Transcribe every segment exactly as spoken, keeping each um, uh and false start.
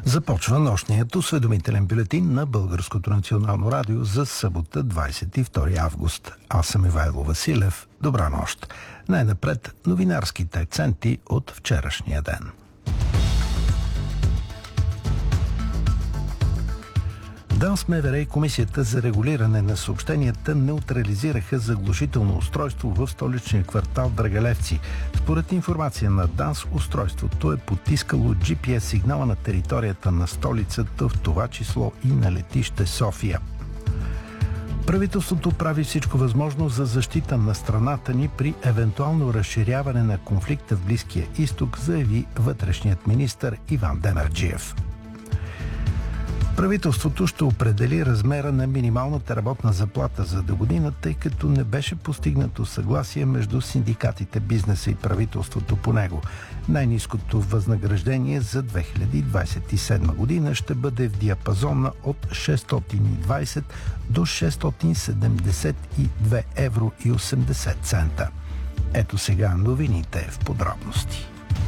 Започва нощният осведомителен бюлетин на Българското национално радио за събота, двадесет и втори август. Аз съм Ивайло Василев. Добра нощ. Най-напред новинарските акценти от вчерашния ден. ДАНС, МВР и Комисията за регулиране на съобщенията неутрализираха заглушително устройство в столичния квартал Драгалевци. Според информация на ДАНС, устройството е потискало джи пи ес сигнала на територията на столицата, в това число и на летище София. Правителството прави всичко възможно за защита на страната ни при евентуално разширяване на конфликта в Близкия изток, заяви вътрешният министър Иван Демерджиев. Правителството ще определи размера на минималната работна заплата за до година, тъй като не беше постигнато съгласие между синдикатите, бизнеса и правителството по него. Най-ниското възнаграждение за две хиляди двадесет и седма година ще бъде в диапазона от шестстотин и двадесет до шестстотин седемдесет и две евро и осемдесет цента. Ето сега новините в подробности.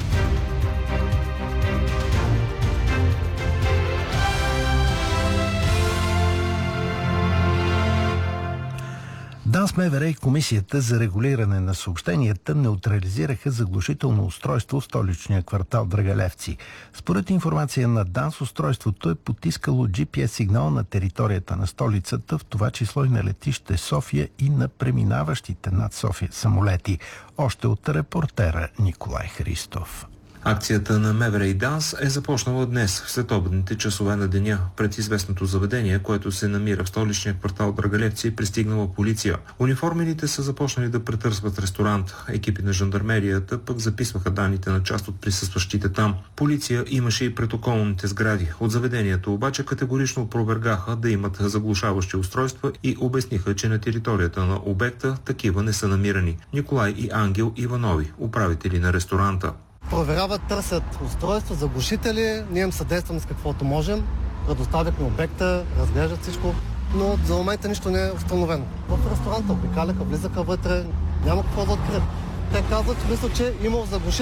ДАНС, МВР и Комисията за регулиране на съобщенията неутрализираха заглушително устройство в столичния квартал Драгалевци. Според информация на ДАНС, устройството е потискало джи пи ес сигнал на територията на столицата, в това число и на летище София и на преминаващите над София самолети. Още от репортера Николай Христов. Акцията на МВР и ДАНС е започнала днес, в следобедните часове на деня. Пред известното заведение, което се намира в столичния квартал Драгалевци, е пристигнала полиция. Униформените са започнали да претърсват ресторант. Екипи на жандармерията пък записваха данните на част от присъстващите там. Полиция имаше и пред околните сгради. От заведението обаче категорично опровергаха да имат заглушаващи устройства и обясниха, че на територията на обекта такива не са намирани. Николай и Ангел Иванови, управители на ресторанта. Проверяват, търсят устройства, заглушители, ние им съдействаме с каквото можем, предоставяхме обекта, разглеждат всичко, но за момента нищо не е установено. В ресторанта обикаляха, влизаха вътре, няма какво да открият. Те казват, мисля, че имал заглушители.